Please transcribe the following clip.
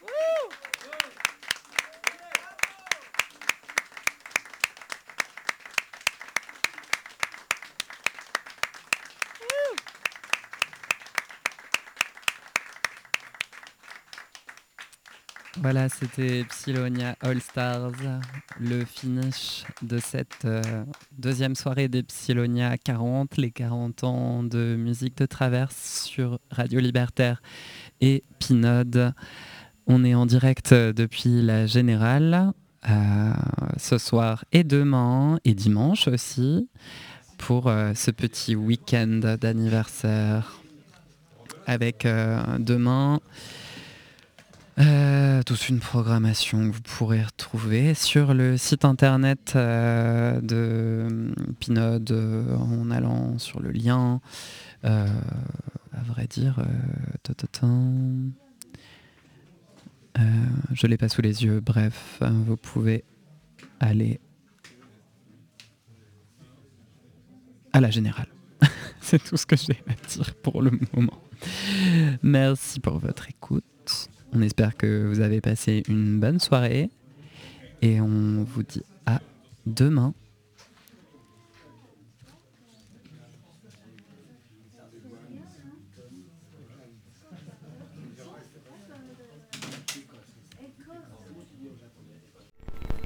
Voilà, c'était Psylonia All Stars, le finish de cette deuxième soirée des Psylonia 40, les 40 ans de musique de traverse sur Radio Libertaire et Pinode. On est en direct depuis la Générale ce soir et demain et dimanche aussi pour ce petit week-end d'anniversaire avec demain toute une programmation que vous pourrez retrouver sur le site internet de Pinode en allant sur le lien. À vrai dire, je l'ai pas sous les yeux. Bref, vous pouvez aller à la Générale. C'est tout ce que j'ai à dire pour le moment. Merci pour votre écoute. On espère que vous avez passé une bonne soirée et on vous dit à demain.